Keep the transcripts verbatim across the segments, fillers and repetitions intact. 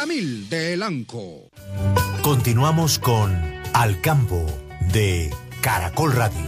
mil de Elanco. Continuamos con Al Campo de Caracol Radio.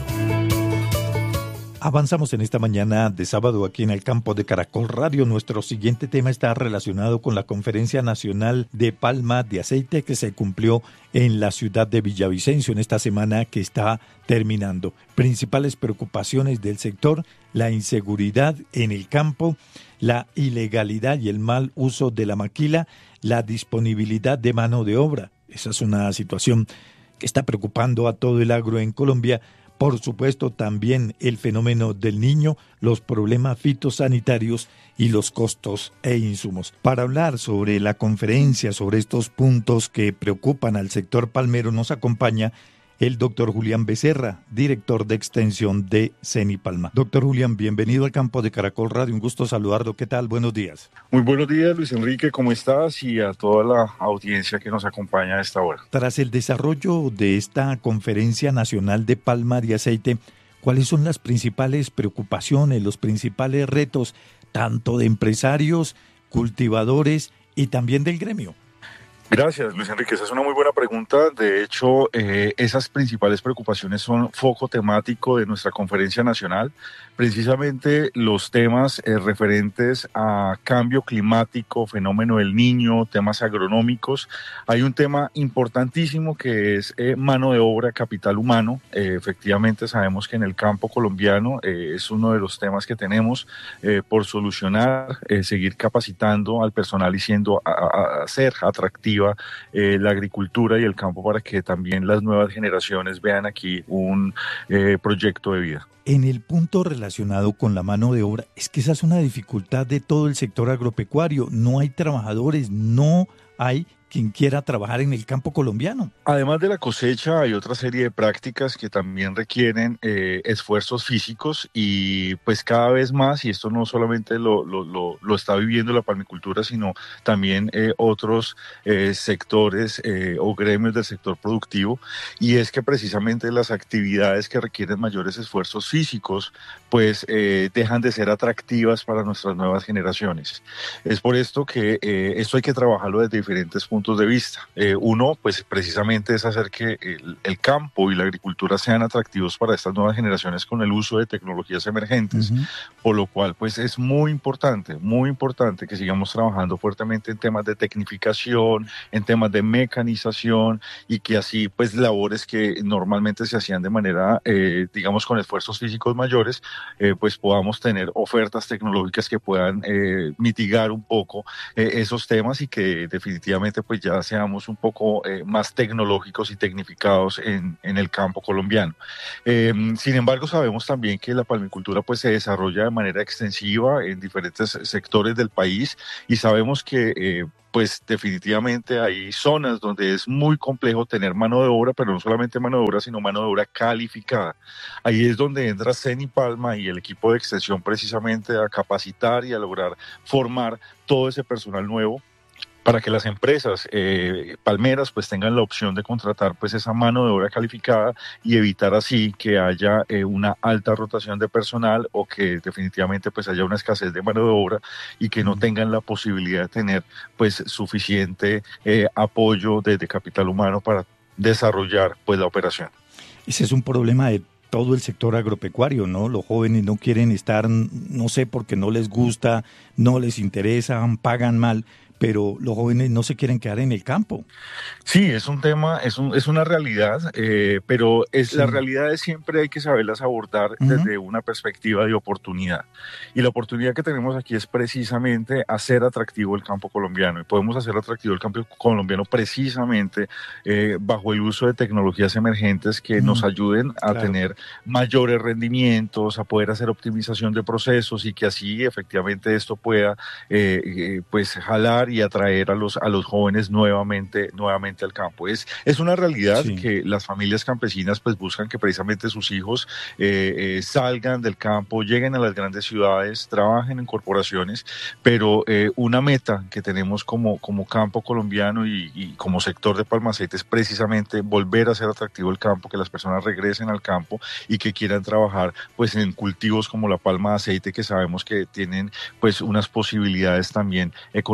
Avanzamos en esta mañana de sábado aquí en el campo de Caracol Radio. Nuestro siguiente tema está relacionado con la Conferencia Nacional de Palma de Aceite que se cumplió en la ciudad de Villavicencio en esta semana que está terminando. Principales preocupaciones del sector: la inseguridad en el campo, la ilegalidad y el mal uso de la maquila, la disponibilidad de mano de obra. Esa es una situación que está preocupando a todo el agro en Colombia. Por supuesto, también el fenómeno del niño, los problemas fitosanitarios y los costos e insumos. Para hablar sobre la conferencia, sobre estos puntos que preocupan al sector palmero, nos acompaña el doctor Julián Becerra, director de extensión de Cenipalma. Doctor Julián, bienvenido al campo de Caracol Radio. Un gusto saludarlo. ¿Qué tal? Buenos días. Muy buenos días, Luis Enrique. ¿Cómo estás? Y a toda la audiencia que nos acompaña a esta hora. Tras el desarrollo de esta Conferencia Nacional de Palma de Aceite, ¿cuáles son las principales preocupaciones, los principales retos, tanto de empresarios, cultivadores y también del gremio? Gracias, Luis Enrique. Esa es una muy buena pregunta. De hecho, eh, esas principales preocupaciones son foco temático de nuestra conferencia nacional. Precisamente los temas eh, referentes a cambio climático, fenómeno del niño, temas agronómicos. Hay un tema importantísimo que es eh, mano de obra, capital humano. Eh, efectivamente, sabemos que en el campo colombiano eh, es uno de los temas que tenemos eh, por solucionar, eh, seguir capacitando al personal y siendo a, a, a ser atractivo Eh, la agricultura y el campo para que también las nuevas generaciones vean aquí un eh, proyecto de vida. En el punto relacionado con la mano de obra, es que esa es una dificultad de todo el sector agropecuario. No hay trabajadores, no hay quien quiera trabajar en el campo colombiano. Además de la cosecha, hay otra serie de prácticas que también requieren eh, esfuerzos físicos y pues cada vez más, y esto no solamente lo, lo, lo, lo está viviendo la palmicultura, sino también eh, otros eh, sectores eh, o gremios del sector productivo, y es que precisamente las actividades que requieren mayores esfuerzos físicos pues eh, dejan de ser atractivas para nuestras nuevas generaciones. Es por esto que eh, esto hay que trabajarlo desde diferentes puntos puntos de vista. Eh, uno, pues precisamente es hacer que el, el campo y la agricultura sean atractivos para estas nuevas generaciones con el uso de tecnologías emergentes, uh-huh. por lo cual pues es muy importante, muy importante que sigamos trabajando fuertemente en temas de tecnificación, en temas de mecanización y que así pues labores que normalmente se hacían de manera, eh, digamos, con esfuerzos físicos mayores, eh, pues podamos tener ofertas tecnológicas que puedan eh, mitigar un poco eh, esos temas y que definitivamente pues ya seamos un poco eh, más tecnológicos y tecnificados en, en el campo colombiano. Eh, sin embargo, sabemos también que la palmicultura pues se desarrolla de manera extensiva en diferentes sectores del país y sabemos que eh, pues definitivamente hay zonas donde es muy complejo tener mano de obra, pero no solamente mano de obra, sino mano de obra calificada. Ahí es donde entra Cenipalma y el equipo de extensión precisamente a capacitar y a lograr formar todo ese personal nuevo para que las empresas eh, palmeras pues tengan la opción de contratar pues esa mano de obra calificada y evitar así que haya eh, una alta rotación de personal o que definitivamente pues haya una escasez de mano de obra y que no tengan la posibilidad de tener pues suficiente eh, apoyo desde capital humano para desarrollar pues la operación. Ese es un problema de todo el sector agropecuario, ¿no? Los jóvenes no quieren estar, no sé, porque no les gusta, no les interesa, pagan mal, pero los jóvenes no se quieren quedar en el campo. Sí, es un tema, es, un, es una realidad, eh, pero es, sí. Las realidades siempre hay que saberlas abordar uh-huh. desde una perspectiva de oportunidad. Y la oportunidad que tenemos aquí es precisamente hacer atractivo el campo colombiano. Y podemos hacer atractivo el campo colombiano precisamente eh, bajo el uso de tecnologías emergentes que uh-huh. nos ayuden a claro. tener mayores rendimientos, a poder hacer optimización de procesos y que así efectivamente esto pueda eh, eh, pues jalar y atraer a los a los jóvenes nuevamente nuevamente al campo. Es es una realidad sí. que las familias campesinas pues buscan que precisamente sus hijos eh, eh, salgan del campo, lleguen a las grandes ciudades, trabajen en corporaciones, pero eh, una meta que tenemos como como campo colombiano y, y como sector de palma aceite es precisamente volver a ser atractivo el campo, que las personas regresen al campo y que quieran trabajar pues en cultivos como la palma de aceite, que sabemos que tienen pues unas posibilidades también económicas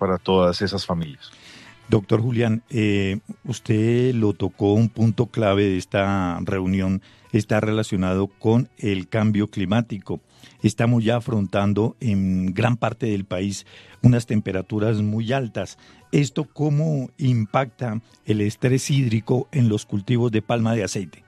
para todas esas familias. Doctor Julián, eh, usted lo tocó, un punto clave de esta reunión está relacionado con el cambio climático. Estamos ya afrontando en gran parte del país unas temperaturas muy altas. ¿Esto cómo impacta el estrés hídrico en los cultivos de palma de aceite?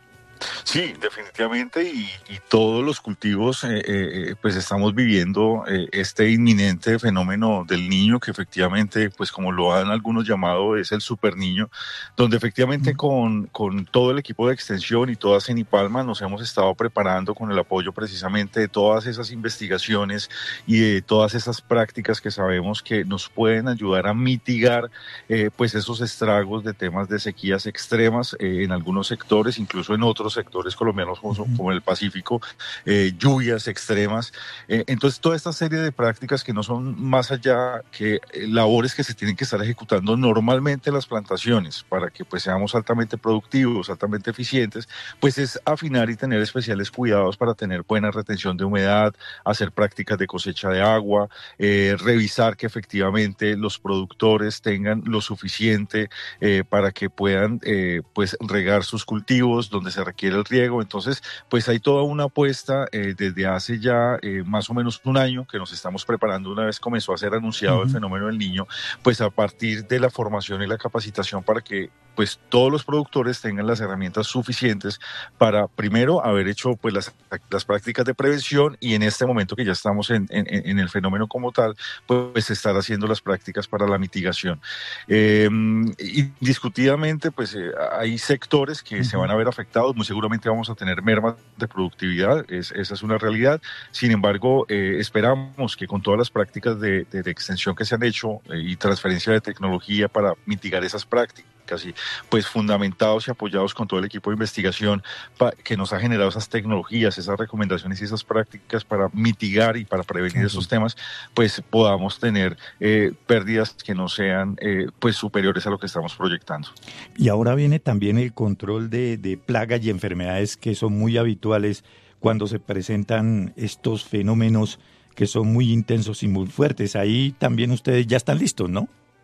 Sí, definitivamente, y, y todos los cultivos, eh, eh, pues estamos viviendo eh, este inminente fenómeno del Niño, que efectivamente, pues como lo han algunos llamado, es el Super Niño, donde efectivamente con, con todo el equipo de extensión y toda Cenipalma nos hemos estado preparando con el apoyo precisamente de todas esas investigaciones y de todas esas prácticas que sabemos que nos pueden ayudar a mitigar eh, pues esos estragos de temas de sequías extremas eh, en algunos sectores, incluso en otros sectores colombianos como, uh-huh. como el Pacífico, eh, lluvias extremas. Eh, entonces, toda esta serie de prácticas que no son más allá que eh, labores que se tienen que estar ejecutando normalmente en las plantaciones para que pues seamos altamente productivos, altamente eficientes, pues es afinar y tener especiales cuidados para tener buena retención de humedad, hacer prácticas de cosecha de agua, eh, revisar que efectivamente los productores tengan lo suficiente eh, para que puedan eh, pues regar sus cultivos donde se requiere el riego. Entonces, pues hay toda una apuesta eh, desde hace ya eh, más o menos un año que nos estamos preparando una vez comenzó a ser anunciado uh-huh. el fenómeno del Niño, pues a partir de la formación y la capacitación para que pues todos los productores tengan las herramientas suficientes para primero haber hecho pues las, las prácticas de prevención y en este momento que ya estamos en, en, en el fenómeno como tal, pues estar haciendo las prácticas para la mitigación. Eh, indiscutidamente pues eh, hay sectores que uh-huh. se van a ver afectados, muy seguramente vamos a tener mermas de productividad, es, esa es una realidad. Sin embargo, eh, esperamos que con todas las prácticas de, de, de extensión que se han hecho eh, y transferencia de tecnología para mitigar esas prácticas, y pues fundamentados y apoyados con todo el equipo de investigación pa, que nos ha generado esas tecnologías, esas recomendaciones y esas prácticas para mitigar y para prevenir uh-huh. esos temas, pues podamos tener eh, pérdidas que no sean eh, pues superiores a lo que estamos proyectando. Y ahora viene también el control de, de plagas y enfermedades que son muy habituales cuando se presentan estos fenómenos que son muy intensos y muy fuertes. Ahí también ustedes ya están listos, ¿no?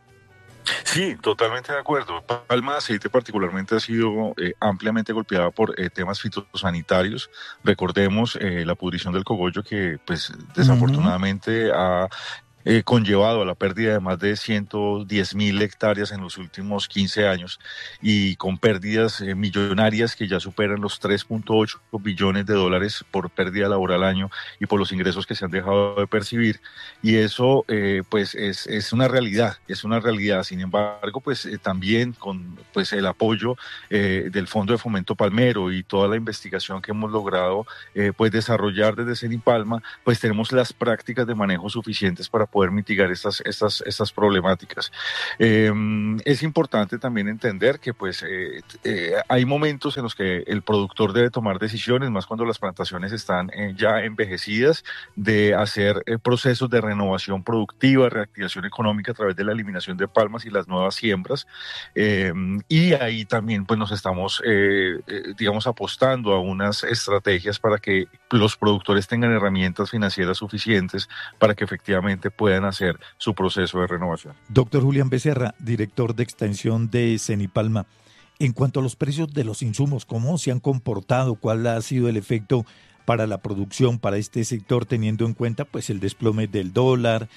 Sí, totalmente de acuerdo. Palma de aceite particularmente ha sido eh, ampliamente golpeada por eh, temas fitosanitarios. Recordemos eh, la pudrición del cogollo que pues desafortunadamente uh-huh. ha Eh, conllevado a la pérdida de más de ciento diez mil hectáreas en los últimos quince años y con pérdidas eh, millonarias que ya superan los tres punto ocho billones de dólares por pérdida laboral al año y por los ingresos que se han dejado de percibir. Y eso eh, pues es, es una realidad, es una realidad. Sin embargo, pues eh, también con pues el apoyo eh, del Fondo de Fomento Palmero y toda la investigación que hemos logrado eh, pues desarrollar desde Cenipalma, pues tenemos las prácticas de manejo suficientes para poder mitigar estas, estas, estas problemáticas. Eh, es importante también entender que pues eh, eh, hay momentos en los que el productor debe tomar decisiones, más cuando las plantaciones están eh, ya envejecidas, de hacer eh, procesos de renovación productiva, reactivación económica a través de la eliminación de palmas y las nuevas siembras. Eh, y ahí también pues nos estamos, eh, eh, digamos, apostando a unas estrategias para que los productores tengan herramientas financieras suficientes para que efectivamente puedan puedan hacer su proceso de renovación. Doctor Julián Becerra, director de extensión de Cenipalma, en cuanto a los precios de los insumos, ¿cómo se han comportado? ¿Cuál ha sido el efecto para la producción, para este sector, teniendo en cuenta pues el desplome del dólar,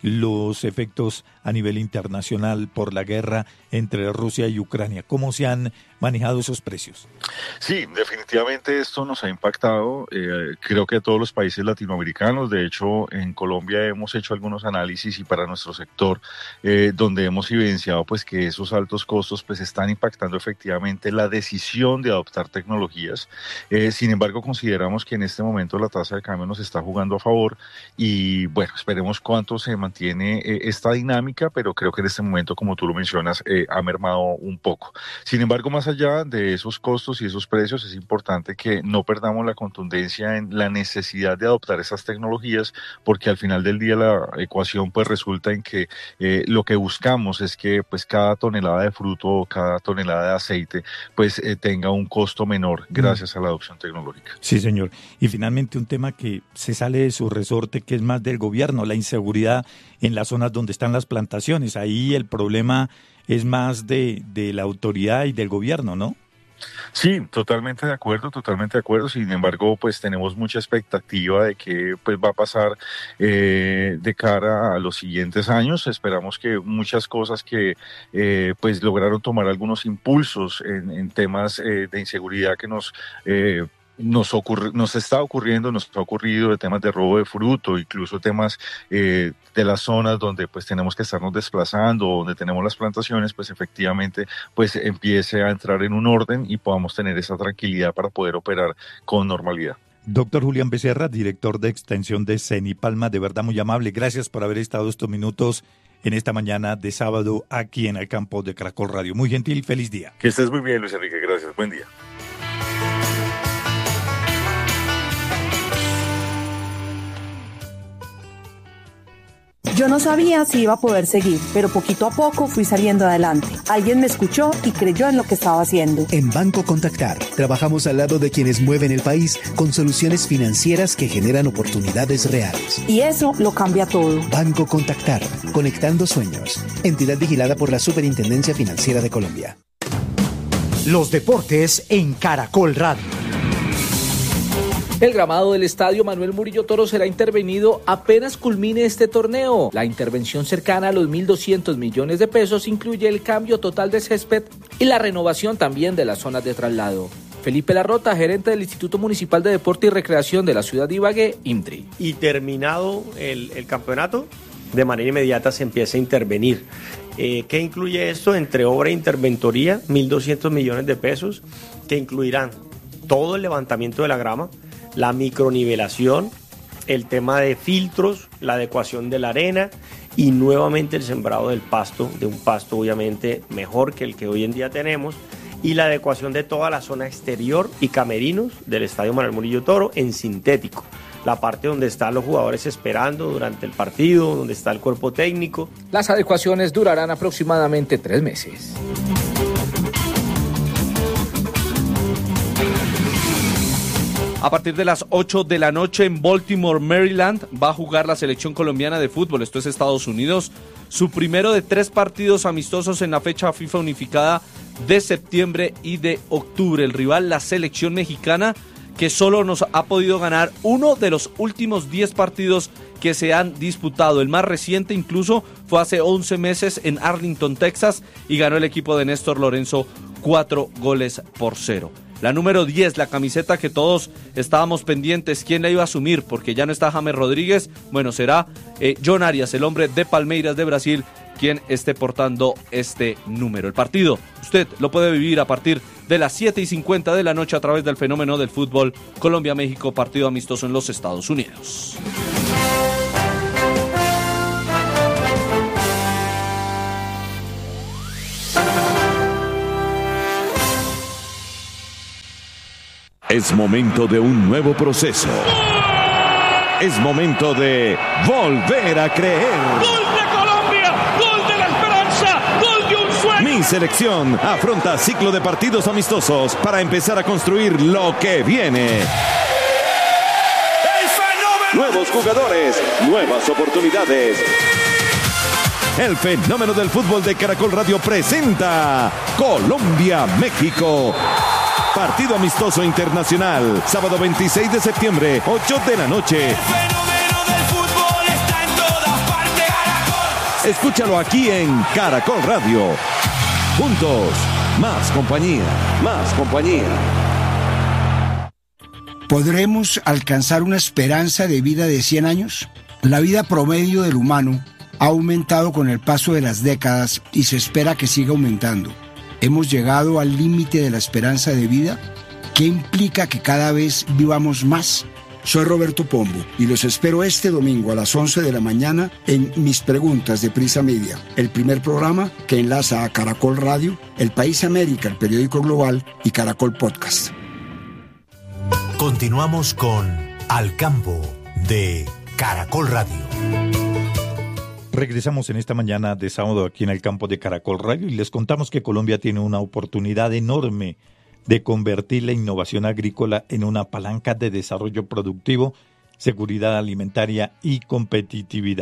los efectos a nivel internacional por la guerra entre Rusia y Ucrania? ¿Cómo se han manejado esos precios? Sí, definitivamente esto nos ha impactado, eh, creo que a todos los países latinoamericanos. De hecho, en Colombia hemos hecho algunos análisis y para nuestro sector, eh, donde hemos evidenciado pues que esos altos costos pues están impactando efectivamente la decisión de adoptar tecnologías. Eh, sin embargo, consideramos que en este momento la tasa de cambio nos está jugando a favor y bueno, esperemos cuánto se mantiene Tiene eh, esta dinámica, pero creo que en este momento, como tú lo mencionas, eh, ha mermado un poco. Sin embargo, más allá de esos costos y esos precios, es importante que no perdamos la contundencia en la necesidad de adoptar esas tecnologías, porque al final del día la ecuación pues resulta en que eh, lo que buscamos es que pues cada tonelada de fruto o cada tonelada de aceite pues eh, tenga un costo menor gracias mm. a la adopción tecnológica. Sí, señor. Y finalmente un tema que se sale de su resorte, que es más del gobierno, la inseguridad en las zonas donde están las plantaciones. Ahí el problema es más de, de la autoridad y del gobierno, ¿no? Sí, totalmente de acuerdo, totalmente de acuerdo. Sin embargo, pues tenemos mucha expectativa de qué pues va a pasar eh, de cara a los siguientes años. Esperamos que muchas cosas que eh, pues lograron tomar algunos impulsos en, en temas eh, de inseguridad que nos eh, Nos, ocurre, nos está ocurriendo, nos ha ocurrido de temas de robo de fruto, incluso temas eh, de las zonas donde pues tenemos que estarnos desplazando, donde tenemos las plantaciones, pues efectivamente pues empiece a entrar en un orden y podamos tener esa tranquilidad para poder operar con normalidad. Doctor Julián Becerra, director de extensión de Cenipalma, de verdad muy amable. Gracias por haber estado estos minutos en esta mañana de sábado aquí en el campo de Caracol Radio. Muy gentil, feliz día. Que estés muy bien, Luis Enrique, gracias, buen día. Yo no sabía si iba a poder seguir, pero poquito a poco fui saliendo adelante. Alguien me escuchó y creyó en lo que estaba haciendo. En Banco Contactar, trabajamos al lado de quienes mueven el país con soluciones financieras que generan oportunidades reales. Y eso lo cambia todo. Banco Contactar, conectando sueños. Entidad vigilada por la Superintendencia Financiera de Colombia. Los deportes en Caracol Radio. El gramado del estadio Manuel Murillo Toro será intervenido apenas culmine este torneo. La intervención cercana a los mil doscientos millones de pesos incluye el cambio total de césped y la renovación también de las zonas de traslado. Felipe Larrota, gerente del Instituto Municipal de Deporte y Recreación de la ciudad de Ibagué, INDRI. Y terminado el, el campeonato, de manera inmediata se empieza a intervenir. Eh, ¿Qué incluye esto? Entre obra e interventoría, mil doscientos millones de pesos, que incluirán todo el levantamiento de la grama, la micronivelación, el tema de filtros, la adecuación de la arena y nuevamente el sembrado del pasto, de un pasto obviamente mejor que el que hoy en día tenemos, y la adecuación de toda la zona exterior y camerinos del estadio Manuel Murillo Toro en sintético. La parte donde están los jugadores esperando durante el partido, donde está el cuerpo técnico. Las adecuaciones durarán aproximadamente tres meses. A partir de las ocho de la noche en Baltimore, Maryland, va a jugar la selección colombiana de fútbol, esto es Estados Unidos, su primero de tres partidos amistosos en la fecha FIFA unificada de septiembre y de octubre. El rival, la selección mexicana, que solo nos ha podido ganar uno de los últimos diez partidos que se han disputado. El más reciente incluso fue hace once meses en Arlington, Texas, y ganó el equipo de Néstor Lorenzo cuatro goles por cero. La número diez, la camiseta que todos estábamos pendientes, ¿quién la iba a asumir? Porque ya no está James Rodríguez. Bueno, será eh, John Arias, el hombre de Palmeiras de Brasil, quien esté portando este número. El partido, usted lo puede vivir a partir de las siete y cincuenta de la noche a través del fenómeno del fútbol Colombia-México, partido amistoso en los Estados Unidos. Es momento de un nuevo proceso. Es momento de volver a creer. ¡Gol de Colombia! ¡Gol de la esperanza! ¡Gol de un sueño! Mi selección afronta ciclo de partidos amistosos para empezar a construir lo que viene. ¡El fenómeno! Nuevos jugadores, nuevas oportunidades. El fenómeno del fútbol de Caracol Radio presenta Colombia-México. Partido amistoso internacional, sábado veintiséis de septiembre, ocho de la noche. El fenómeno del fútbol está en todas partes. Caracol. Escúchalo aquí en Caracol Radio. Juntos, más compañía, más compañía. ¿Podremos alcanzar una esperanza de vida de cien años? La vida promedio del humano ha aumentado con el paso de las décadas y se espera que siga aumentando. ¿Hemos llegado al límite de la esperanza de vida? ¿Qué implica que cada vez vivamos más? Soy Roberto Pombo y los espero este domingo a las once de la mañana en Mis Preguntas de Prisa Media, el primer programa que enlaza a Caracol Radio, El País América, el periódico global, y Caracol Podcast. Continuamos con Al Campo de Caracol Radio. Regresamos en esta mañana de sábado aquí en el campo de Caracol Radio y les contamos que Colombia tiene una oportunidad enorme de convertir la innovación agrícola en una palanca de desarrollo productivo, seguridad alimentaria y competitividad.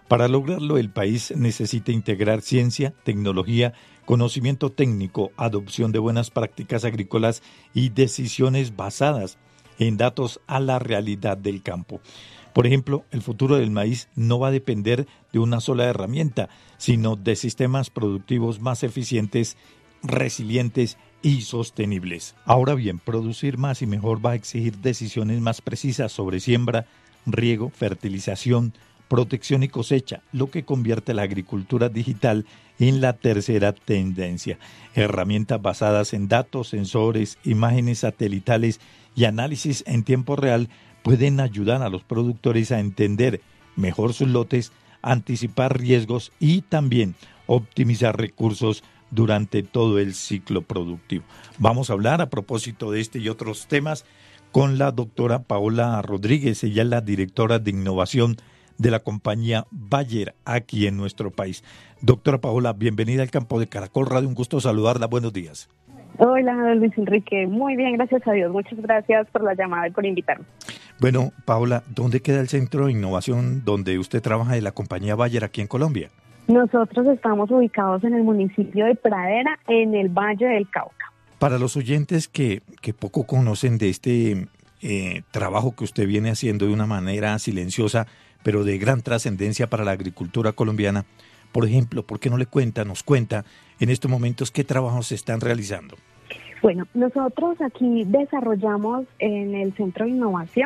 Para lograrlo, el país necesita integrar ciencia, tecnología, conocimiento técnico, adopción de buenas prácticas agrícolas y decisiones basadas en datos a la realidad del campo. Por ejemplo, el futuro del maíz no va a depender de una sola herramienta, sino de sistemas productivos más eficientes, resilientes y sostenibles. Ahora bien, producir más y mejor va a exigir decisiones más precisas sobre siembra, riego, fertilización, protección y cosecha, lo que convierte la agricultura digital en la tercera tendencia. Herramientas basadas en datos, sensores, imágenes satelitales y análisis en tiempo real pueden ayudar a los productores a entender mejor sus lotes, anticipar riesgos y también optimizar recursos durante todo el ciclo productivo. Vamos a hablar a propósito de este y otros temas con la doctora Paola Rodríguez. Ella es la directora de innovación de la compañía Bayer aquí en nuestro país. Doctora Paola, bienvenida al campo de Caracol Radio, un gusto saludarla, buenos días. Hola Luis Enrique, muy bien, gracias a Dios, muchas gracias por la llamada y por invitarme. Bueno, Paola, ¿dónde queda el centro de innovación donde usted trabaja de la compañía Bayer aquí en Colombia? Nosotros estamos ubicados en el municipio de Pradera, en el Valle del Cauca. Para los oyentes que, que poco conocen de este eh, trabajo que usted viene haciendo de una manera silenciosa, pero de gran trascendencia para la agricultura colombiana, por ejemplo, ¿por qué no le cuenta, nos cuenta en estos momentos qué trabajos se están realizando? Bueno, nosotros aquí desarrollamos en el Centro de Innovación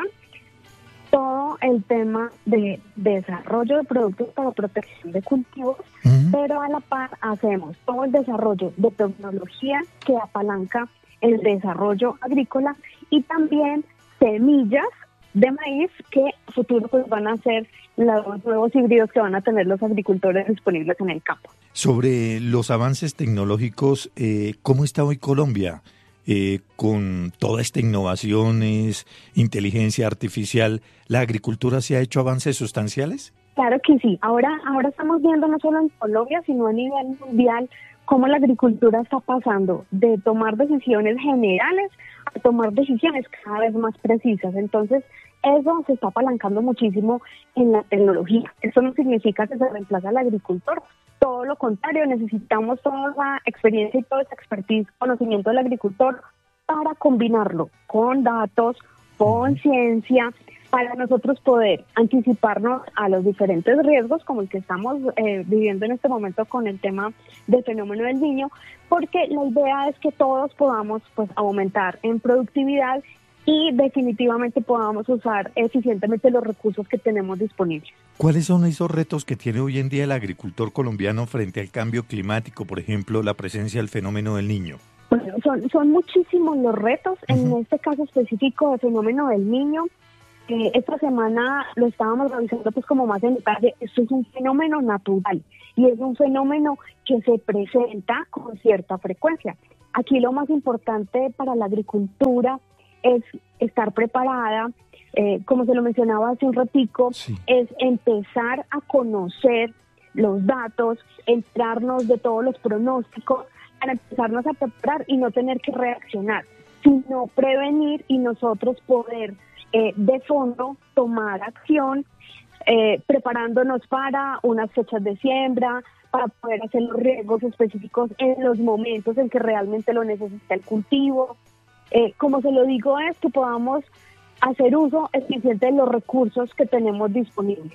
todo el tema de desarrollo de productos para protección de cultivos, uh-huh. pero a la par hacemos todo el desarrollo de tecnología que apalanca el desarrollo agrícola y también semillas de maíz que a futuro pues van a ser los nuevos híbridos que van a tener los agricultores disponibles en el campo. Sobre los avances tecnológicos, eh, ¿cómo está hoy Colombia eh, con toda esta innovación, inteligencia artificial? ¿La agricultura se ha hecho avances sustanciales? Claro que sí. Ahora, ahora estamos viendo no solo en Colombia, sino a nivel mundial, cómo la agricultura está pasando de tomar decisiones generales a tomar decisiones cada vez más precisas. Entonces, eso se está apalancando muchísimo en la tecnología. Eso no significa que se reemplaza al agricultor. Todo lo contrario, necesitamos toda la experiencia y toda esa expertise, conocimiento del agricultor para combinarlo con datos, con ciencia, para nosotros poder anticiparnos a los diferentes riesgos como el que estamos eh, viviendo en este momento con el tema del fenómeno del Niño, porque la idea es que todos podamos pues aumentar en productividad y definitivamente podamos usar eficientemente los recursos que tenemos disponibles. ¿Cuáles son esos retos que tiene hoy en día el agricultor colombiano frente al cambio climático, por ejemplo, la presencia del fenómeno del Niño? Bueno, son, son muchísimos los retos, uh-huh. en este caso específico del fenómeno del Niño. Eh, esta semana lo estábamos revisando pues como más en detalle. Esto es un fenómeno natural y es un fenómeno que se presenta con cierta frecuencia. Aquí lo más importante para la agricultura es estar preparada, eh, como se lo mencionaba hace un ratico, sí. es empezar a conocer los datos, entrarnos de todos los pronósticos para empezarnos a preparar y no tener que reaccionar, sino prevenir y nosotros poder eh, de fondo tomar acción, eh, preparándonos para unas fechas de siembra, para poder hacer los riegos específicos en los momentos en que realmente lo necesita el cultivo. Eh, como se lo digo, es que podamos hacer uso eficiente de los recursos que tenemos disponibles.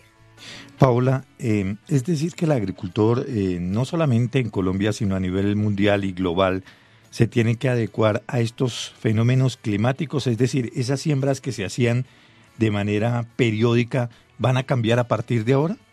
Paola, eh, es decir que el agricultor, eh, no solamente en Colombia, sino a nivel mundial y global, se tiene que adecuar a estos fenómenos climáticos, es decir, esas siembras que se hacían de manera periódica, ¿van a cambiar a partir de ahora?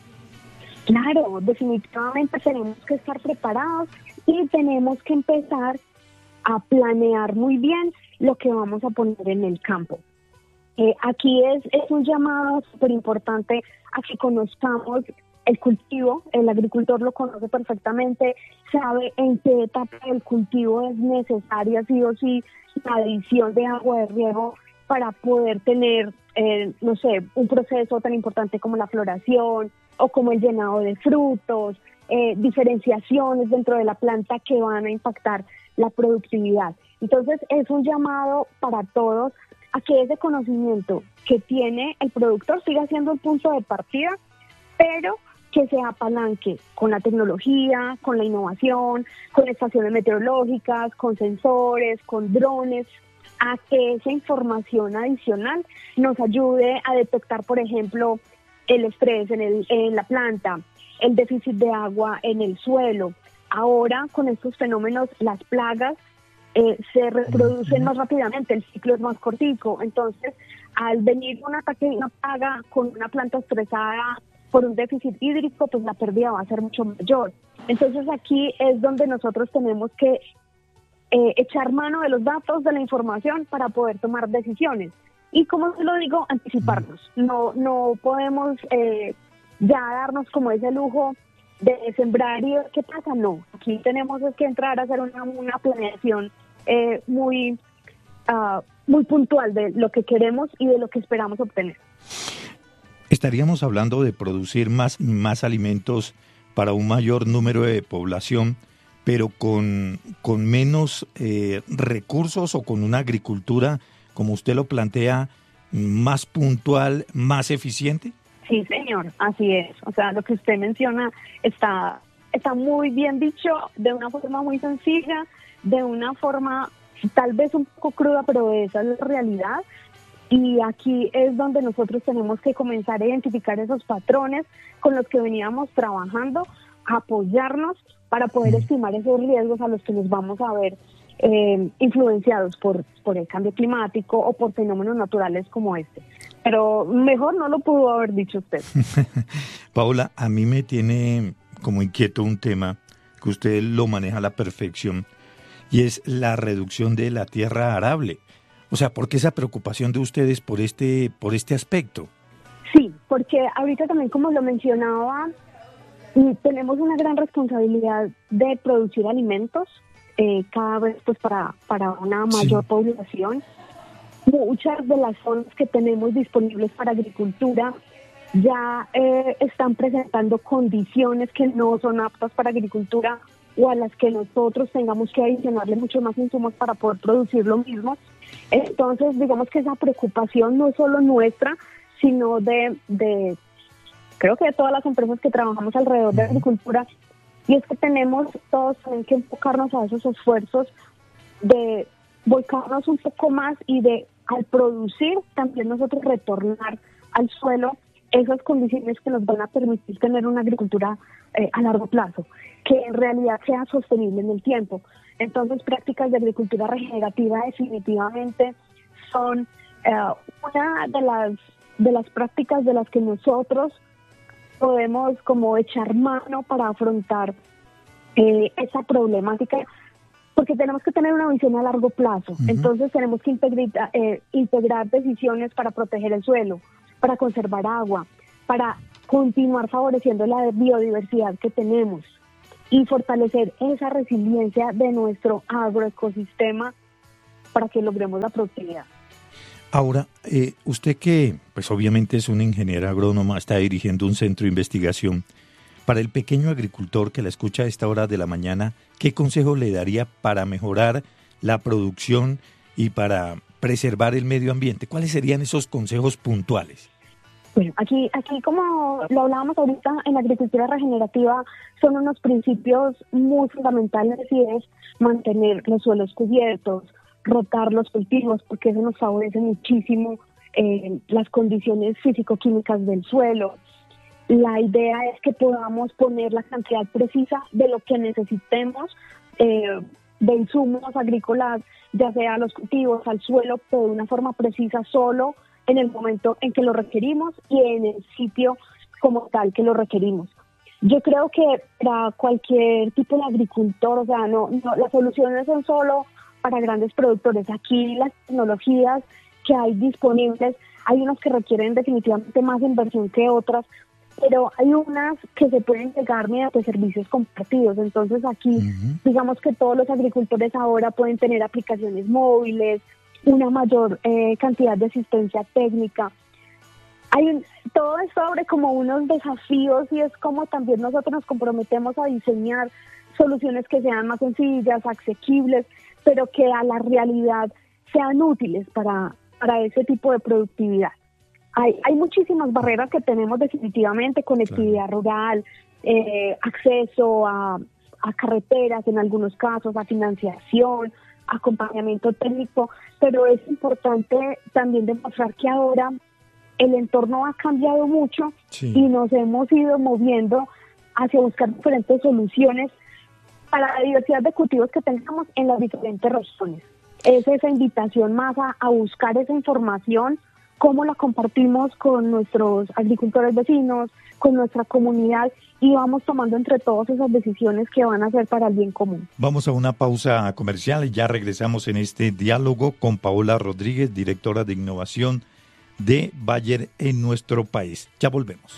Claro, definitivamente tenemos que estar preparados y tenemos que empezar a planear muy bien lo que vamos a poner en el campo. Eh, aquí es, es un llamado súper importante a que conozcamos el cultivo. El agricultor lo conoce perfectamente, sabe en qué etapa del cultivo es necesaria sí o sí la adición de agua de riego para poder tener, eh, no sé, un proceso tan importante como la floración o como el llenado de frutos, eh, diferenciaciones dentro de la planta que van a impactar la productividad. Entonces es un llamado para todos a que ese conocimiento que tiene el productor siga siendo el punto de partida, pero que se apalanque con la tecnología, con la innovación, con estaciones meteorológicas, con sensores, con drones, a que esa información adicional nos ayude a detectar, por ejemplo, el estrés en, el, en la planta, el déficit de agua en el suelo. Ahora, con estos fenómenos, las plagas eh, se reproducen más rápidamente, el ciclo es más cortico. Entonces, al venir un ataque de una plaga con una planta estresada por un déficit hídrico, pues la pérdida va a ser mucho mayor. Entonces, aquí es donde nosotros tenemos que eh, echar mano de los datos, de la información, para poder tomar decisiones. Y como se lo digo, anticiparnos. No, no podemos eh, ya darnos como ese lujo de sembrar y ver qué pasa. No, aquí tenemos es que entrar a hacer una, una planeación eh, muy, uh, muy puntual de lo que queremos y de lo que esperamos obtener. Estaríamos hablando de producir más, más alimentos para un mayor número de población, pero con, con menos eh, recursos o con una agricultura, como usted lo plantea, más puntual, más eficiente. Sí, señor, así es. O sea, lo que usted menciona está, está muy bien dicho, de una forma muy sencilla, de una forma tal vez un poco cruda, pero esa es la realidad. Y aquí es donde nosotros tenemos que comenzar a identificar esos patrones con los que veníamos trabajando, apoyarnos para poder estimar esos riesgos a los que nos vamos a ver eh, influenciados por, por el cambio climático o por fenómenos naturales como este. Pero mejor no lo pudo haber dicho usted. Paola, a mí me tiene como inquieto un tema que usted lo maneja a la perfección, y es la reducción de la tierra arable. O sea, ¿por qué esa preocupación de ustedes por este, por este aspecto? Sí, porque ahorita también, como lo mencionaba, tenemos una gran responsabilidad de producir alimentos eh, cada vez pues para, para una mayor sí. población. Muchas de las zonas que tenemos disponibles para agricultura ya eh, están presentando condiciones que no son aptas para agricultura o a las que nosotros tengamos que adicionarle mucho más insumos para poder producir lo mismo. Entonces, digamos que esa preocupación no es solo nuestra, sino de, de creo que de todas las empresas que trabajamos alrededor de agricultura, y es que tenemos todos también que enfocarnos a esos esfuerzos de volcarnos un poco más y de, al producir, también nosotros retornar al suelo esas condiciones que nos van a permitir tener una agricultura eh, a largo plazo, que en realidad sea sostenible en el tiempo. Entonces, prácticas de agricultura regenerativa definitivamente son eh, una de las, de las prácticas de las que nosotros podemos como echar mano para afrontar eh, esa problemática, porque tenemos que tener una visión a largo plazo. Uh-huh. Entonces tenemos que integrar, eh, integrar decisiones para proteger el suelo, para conservar agua, para continuar favoreciendo la biodiversidad que tenemos y fortalecer esa resiliencia de nuestro agroecosistema para que logremos la productividad. Ahora, eh, usted que pues obviamente es una ingeniera agrónoma, está dirigiendo un centro de investigación. Para el pequeño agricultor que la escucha a esta hora de la mañana, ¿qué consejo le daría para mejorar la producción y para preservar el medio ambiente? ¿Cuáles serían esos consejos puntuales? Bueno, aquí, aquí como lo hablábamos ahorita, en la agricultura regenerativa son unos principios muy fundamentales, y es mantener los suelos cubiertos, rotar los cultivos, porque eso nos favorece muchísimo eh, las condiciones físico-químicas del suelo. La idea es que podamos poner la cantidad precisa de lo que necesitemos eh, de insumos agrícolas, ya sea a los cultivos, al suelo, pero de una forma precisa solo en el momento en que lo requerimos y en el sitio como tal que lo requerimos. Yo creo que para cualquier tipo de agricultor, o sea, no, no las soluciones son solo para grandes productores. Aquí las tecnologías que hay disponibles, hay unas que requieren definitivamente más inversión que otras, pero hay unas que se pueden llegar mediante servicios compartidos. Entonces aquí, uh-huh. digamos que todos los agricultores ahora pueden tener aplicaciones móviles, una mayor eh, cantidad de asistencia técnica. Hay un, todo es sobre como unos desafíos, y es como también nosotros nos comprometemos a diseñar soluciones que sean más sencillas, asequibles, pero que a la realidad sean útiles para, para ese tipo de productividad. Hay, hay muchísimas barreras que tenemos definitivamente, conectividad claro. rural, eh, acceso a, a carreteras en algunos casos, a financiación, acompañamiento técnico, pero es importante también demostrar que ahora el entorno ha cambiado mucho sí. y nos hemos ido moviendo hacia buscar diferentes soluciones para la diversidad de cultivos que tengamos en las diferentes regiones. Es esa invitación más a, a buscar esa información, cómo la compartimos con nuestros agricultores vecinos, con nuestra comunidad, y vamos tomando entre todos esas decisiones que van a ser para el bien común. Vamos a una pausa comercial y ya regresamos en este diálogo con Paola Rodríguez, directora de innovación de Bayer en nuestro país. Ya volvemos.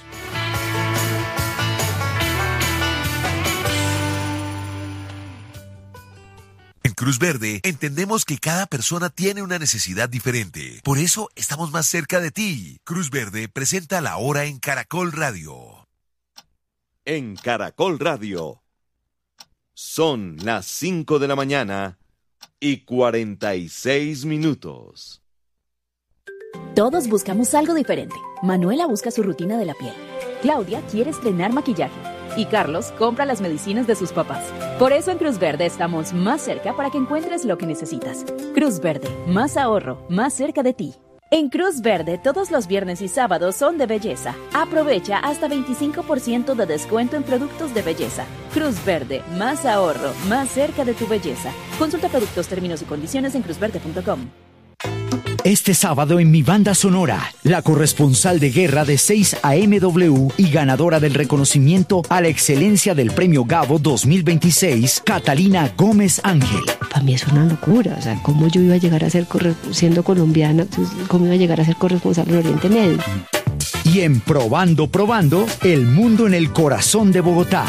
En Cruz Verde entendemos que cada persona tiene una necesidad diferente. Por eso estamos más cerca de ti. Cruz Verde presenta La Hora en Caracol Radio. En Caracol Radio son las cinco de la mañana y cuarenta y seis minutos. Todos buscamos algo diferente. Manuela busca su rutina de la piel. Claudia quiere estrenar maquillaje. Y Carlos compra las medicinas de sus papás. Por eso en Cruz Verde estamos más cerca para que encuentres lo que necesitas. Cruz Verde, más ahorro, más cerca de ti. En Cruz Verde, todos los viernes y sábados son de belleza. Aprovecha hasta veinticinco por ciento de descuento en productos de belleza. Cruz Verde, más ahorro, más cerca de tu belleza. Consulta productos, términos y condiciones en cruz verde punto com. Este sábado en Mi Banda Sonora, la corresponsal de guerra de seis A M W y ganadora del reconocimiento a la excelencia del Premio Gabo dos mil veintiséis, Catalina Gómez Ángel. Para mí es una locura, o sea, cómo yo iba a llegar a ser, siendo colombiana, cómo iba a llegar a ser corresponsal en Oriente Medio. Y en Probando, Probando, el mundo en el corazón de Bogotá.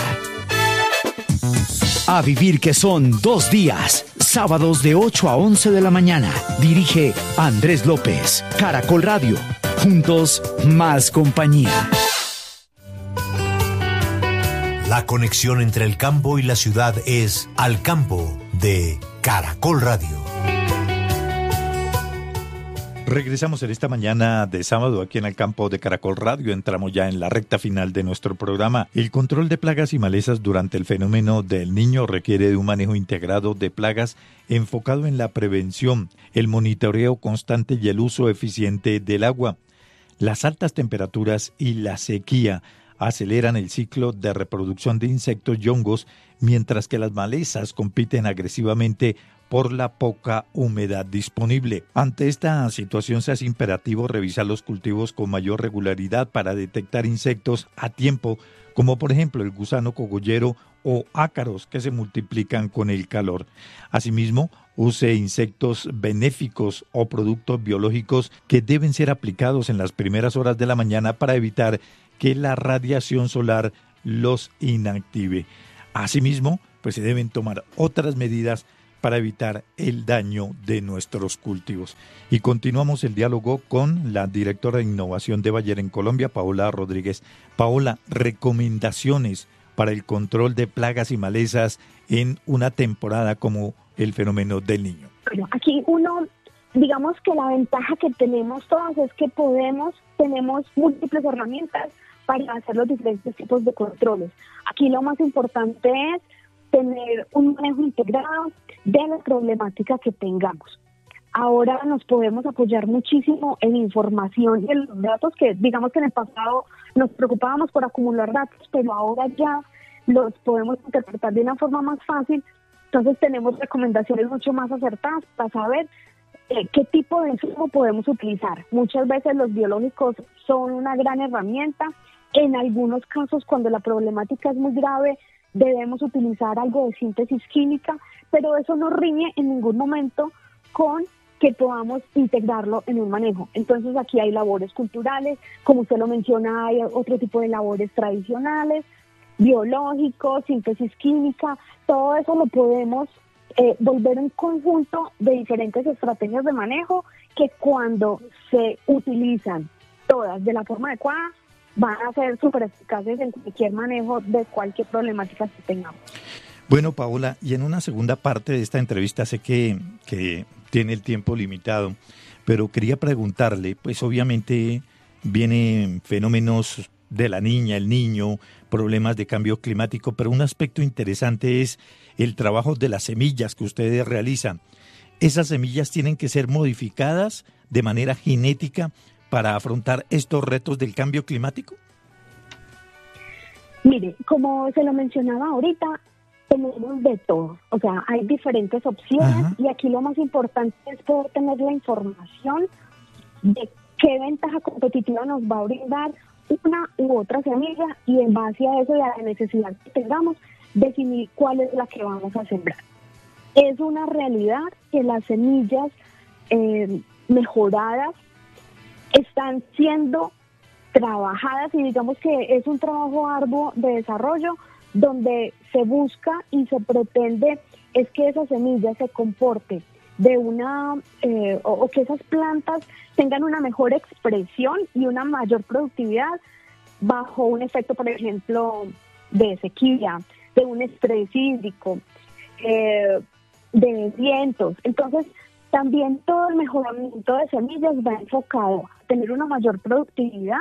A vivir que son dos días, sábados de ocho a once de la mañana. Dirige Andrés López, Caracol Radio. Juntos, más compañía. La conexión entre el campo y la ciudad es Al Campo de Caracol Radio. Regresamos en esta mañana de sábado aquí en el campo de Caracol Radio. Entramos ya en la recta final de nuestro programa. El control de plagas y malezas durante el fenómeno del Niño requiere de un manejo integrado de plagas enfocado en la prevención, el monitoreo constante y el uso eficiente del agua. Las altas temperaturas y la sequía aceleran el ciclo de reproducción de insectos y hongos, mientras que las malezas compiten agresivamente por la poca humedad disponible. Ante esta situación se hace imperativo revisar los cultivos con mayor regularidad para detectar insectos a tiempo, como por ejemplo el gusano cogollero o ácaros que se multiplican con el calor. Asimismo, use insectos benéficos o productos biológicos que deben ser aplicados en las primeras horas de la mañana para evitar que la radiación solar los inactive. Asimismo, pues se deben tomar otras medidas para evitar el daño de nuestros cultivos. Y continuamos el diálogo con la directora de innovación de Bayer en Colombia, Paola Rodríguez. Paola, recomendaciones para el control de plagas y malezas en una temporada como el fenómeno del Niño. Bueno, aquí uno, digamos que la ventaja que tenemos todos es que podemos, tenemos múltiples herramientas para hacer los diferentes tipos de controles. Aquí lo más importante es tener un manejo integrado de la problemática que tengamos. Ahora nos podemos apoyar muchísimo en información y en los datos que, digamos que en el pasado nos preocupábamos por acumular datos, pero ahora ya los podemos interpretar de una forma más fácil. Entonces tenemos recomendaciones mucho más acertadas para saber eh, qué tipo de insumo podemos utilizar. Muchas veces los biológicos son una gran herramienta. En algunos casos, cuando la problemática es muy grave, debemos utilizar algo de síntesis química, pero eso no riñe en ningún momento con que podamos integrarlo en un manejo. Entonces aquí hay labores culturales, como usted lo menciona, hay otro tipo de labores tradicionales, biológicos, síntesis química, todo eso lo podemos eh, volver un conjunto de diferentes estrategias de manejo que cuando se utilizan todas de la forma adecuada, van a ser súper eficaces en cualquier manejo de cualquier problemática que tengamos. Bueno, Paola, y en una segunda parte de esta entrevista, sé que, que tiene el tiempo limitado, pero quería preguntarle, pues obviamente vienen fenómenos de la niña, el niño, problemas de cambio climático, pero un aspecto interesante es el trabajo de las semillas que ustedes realizan. ¿Esas semillas tienen que ser modificadas de manera genética para afrontar estos retos del cambio climático? Mire, como se lo mencionaba ahorita, tenemos de todo, o sea, hay diferentes opciones. Ajá. Y aquí lo más importante es poder tener la información de qué ventaja competitiva nos va a brindar una u otra semilla y en base a eso y a la necesidad que tengamos, definir cuál es la que vamos a sembrar. Es una realidad que las semillas eh, mejoradas están siendo trabajadas y digamos que es un trabajo arduo de desarrollo donde se busca y se pretende es que esa semilla se comporte de una, eh, o, o que esas plantas tengan una mejor expresión y una mayor productividad bajo un efecto, por ejemplo, de sequía, de un estrés hídrico, eh, de vientos. Entonces, también todo el mejoramiento de semillas va enfocado a tener una mayor productividad,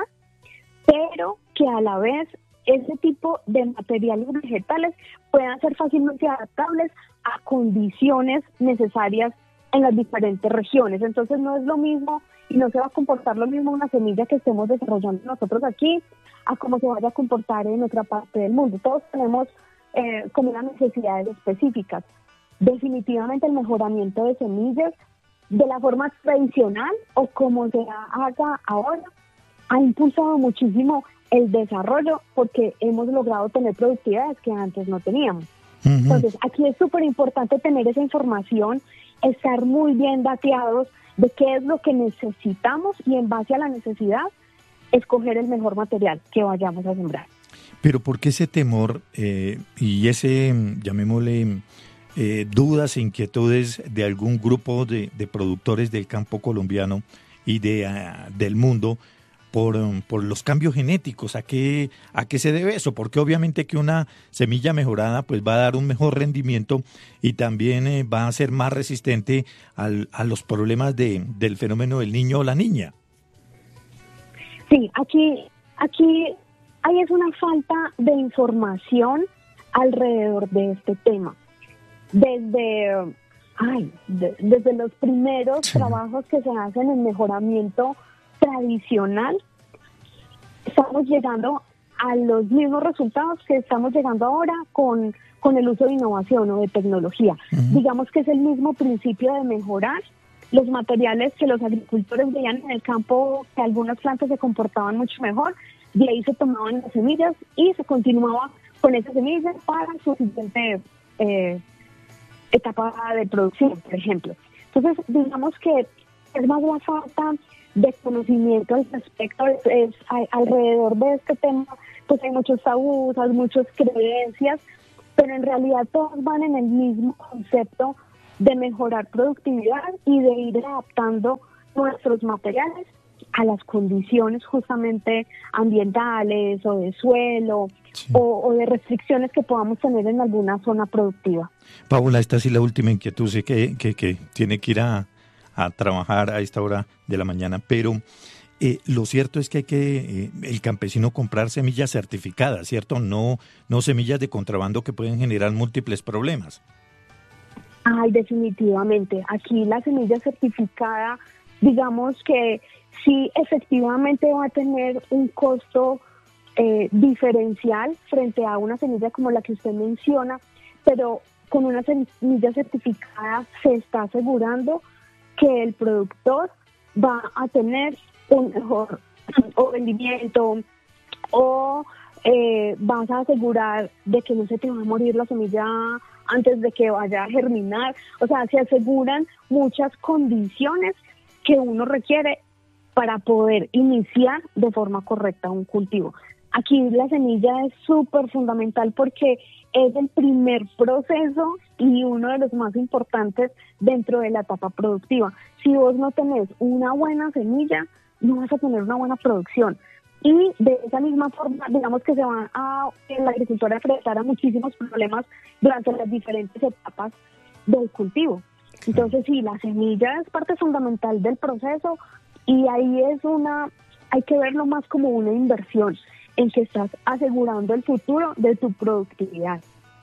pero que a la vez ese tipo de materiales vegetales puedan ser fácilmente adaptables a condiciones necesarias en las diferentes regiones. Entonces no es lo mismo y no se va a comportar lo mismo una semilla que estemos desarrollando nosotros aquí a cómo se vaya a comportar en otra parte del mundo. Todos tenemos eh, como unas necesidades específicas. Definitivamente el mejoramiento de semillas de la forma tradicional o como se haga ahora ha impulsado muchísimo el desarrollo porque hemos logrado tener productividades que antes no teníamos. Uh-huh. Entonces, aquí es súper importante tener esa información, estar muy bien dateados de qué es lo que necesitamos y en base a la necesidad, escoger el mejor material que vayamos a sembrar. Pero ¿por qué ese temor eh, y ese, llamémosle, eh, dudas e inquietudes de algún grupo de, de productores del campo colombiano y de, uh, del mundo por, um, por los cambios genéticos? ¿A qué, ¿A qué se debe eso? Porque obviamente que una semilla mejorada pues va a dar un mejor rendimiento y también eh, va a ser más resistente al, a los problemas de, del fenómeno del niño o la niña. Sí, aquí, aquí hay es una falta de información alrededor de este tema. Desde, ay, de, desde los primeros sí. trabajos que se hacen en mejoramiento tradicional, estamos llegando a los mismos resultados que estamos llegando ahora con, con el uso de innovación o de tecnología. Uh-huh. Digamos que es el mismo principio de mejorar los materiales que los agricultores veían en el campo, que algunas plantas se comportaban mucho mejor, de ahí se tomaban las semillas y se continuaba con esas semillas para su siguiente eh, etapa de producción, por ejemplo. Entonces, digamos que es más la falta de conocimiento al respecto, es, es, hay, alrededor de este tema, pues hay muchos tabús, hay muchas creencias, pero en realidad todos van en el mismo concepto de mejorar productividad y de ir adaptando nuestros materiales a las condiciones justamente ambientales o de suelo sí. o, o de restricciones que podamos tener en alguna zona productiva. Paula, esta sí la última inquietud, sé que, que, que tiene que ir a, a trabajar a esta hora de la mañana, pero eh, lo cierto es que hay que eh, el campesino comprar semillas certificadas, ¿cierto? No, no semillas de contrabando que pueden generar múltiples problemas. Ay, definitivamente. Aquí la semilla certificada, digamos que sí, efectivamente va a tener un costo eh, diferencial frente a una semilla como la que usted menciona, pero con una semilla certificada se está asegurando que el productor va a tener un mejor o rendimiento o eh, vas a asegurar de que no se te va a morir la semilla antes de que vaya a germinar. O sea, se aseguran muchas condiciones que uno requiere para poder iniciar de forma correcta un cultivo. Aquí la semilla es súper fundamental porque es el primer proceso y uno de los más importantes dentro de la etapa productiva. Si vos no tenés una buena semilla, no vas a tener una buena producción. Y de esa misma forma, digamos que se van a, en la agricultura, a enfrentar a muchísimos problemas durante las diferentes etapas del cultivo. Entonces, sí, la semilla es parte fundamental del proceso y ahí es una hay que verlo más como una inversión en que estás asegurando el futuro de tu productividad.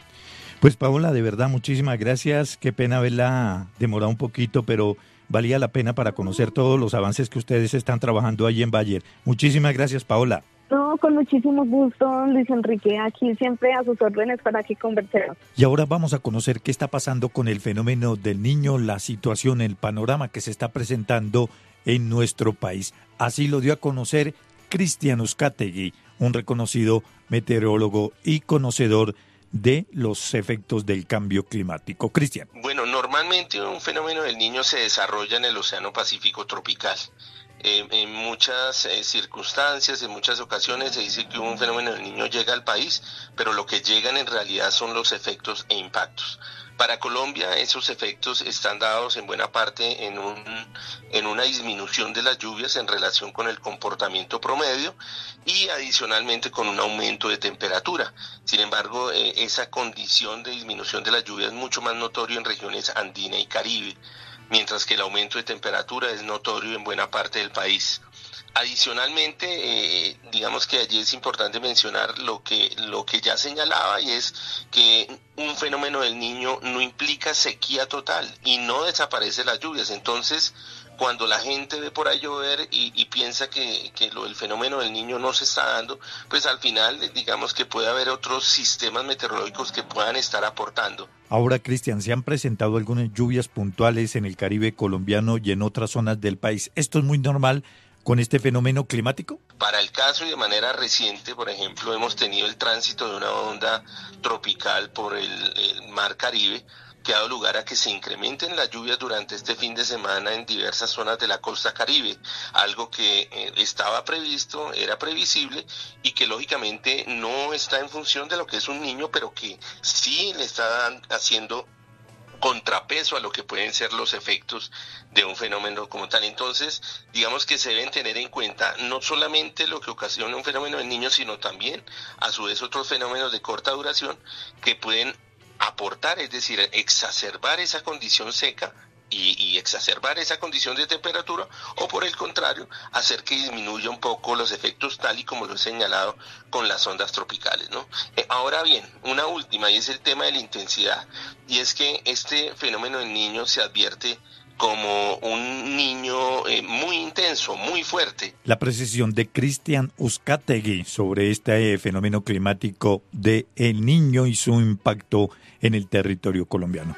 Pues Paola, de verdad, muchísimas gracias. Qué pena haberla demorado un poquito, pero valía la pena para conocer todos los avances que ustedes están trabajando allí en Bayer. Muchísimas gracias, Paola. No, con muchísimo gusto, Luis Enrique, aquí siempre a sus órdenes para que conversemos. Y ahora vamos a conocer qué está pasando con el fenómeno del Niño, la situación, el panorama que se está presentando en nuestro país. Así lo dio a conocer Cristian Uzcategui, un reconocido meteorólogo y conocedor de los efectos del cambio climático. Cristian. Bueno, normalmente un fenómeno del Niño se desarrolla en el Océano Pacífico tropical. Eh, en muchas eh, circunstancias, en muchas ocasiones se dice que un fenómeno del Niño llega al país, pero lo que llegan en realidad son los efectos e impactos. Para Colombia esos efectos están dados en buena parte en, un, en una disminución de las lluvias en relación con el comportamiento promedio y adicionalmente con un aumento de temperatura. Sin embargo, eh, esa condición de disminución de las lluvias es mucho más notorio en regiones andina y Caribe, mientras que el aumento de temperatura es notorio en buena parte del país. Adicionalmente, eh, digamos que allí es importante mencionar lo que, lo que ya señalaba, y es que un fenómeno del Niño no implica sequía total y no desaparece las lluvias. Entonces, cuando la gente ve por ahí llover y, y piensa que, que lo, el fenómeno del Niño no se está dando, pues al final digamos que puede haber otros sistemas meteorológicos que puedan estar aportando. Ahora, Cristian, ¿se han presentado algunas lluvias puntuales en el Caribe colombiano y en otras zonas del país? ¿Esto es muy normal con este fenómeno climático? Para el caso y de manera reciente, por ejemplo, hemos tenido el tránsito de una onda tropical por el, el Mar Caribe, que ha dado lugar a que se incrementen las lluvias durante este fin de semana en diversas zonas de la costa Caribe, algo que eh, estaba previsto, era previsible y que lógicamente no está en función de lo que es un niño, pero que sí le está haciendo contrapeso a lo que pueden ser los efectos de un fenómeno como tal. Entonces, digamos que se deben tener en cuenta no solamente lo que ocasiona un fenómeno del Niño, sino también a su vez otros fenómenos de corta duración que pueden aportar, es decir, exacerbar esa condición seca y, y exacerbar esa condición de temperatura, o por el contrario, hacer que disminuya un poco los efectos, tal y como lo he señalado con las ondas tropicales, ¿no? Eh, ahora bien, una última, y es el tema de la intensidad, y es que este fenómeno del Niño se advierte como un niño eh, muy intenso, muy fuerte. La precisión de Cristian Uzcategui sobre este eh, fenómeno climático de El Niño y su impacto en el territorio colombiano.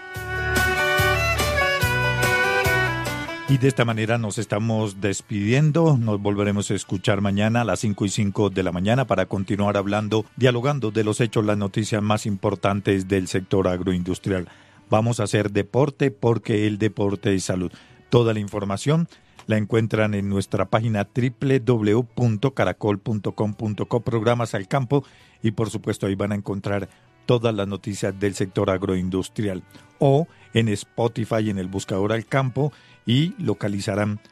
Y de esta manera nos estamos despidiendo. Nos volveremos a escuchar mañana a las cinco y cinco de la mañana para continuar hablando, dialogando de los hechos, las noticias más importantes del sector agroindustrial. Vamos a hacer deporte porque el deporte es salud. Toda la información la encuentran en nuestra página doble u doble u doble u punto caracol punto com punto co, programas al campo, y por supuesto ahí van a encontrar todas las noticias del sector agroindustrial, o en Spotify en el buscador al campo, y localizarán